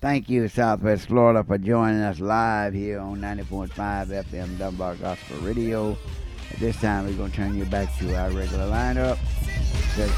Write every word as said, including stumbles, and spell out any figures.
Thank you, Southwest Florida, for joining us live here on ninety point five F M Dunbar Gospel Radio. At this time, we're going to turn you back to our regular lineup.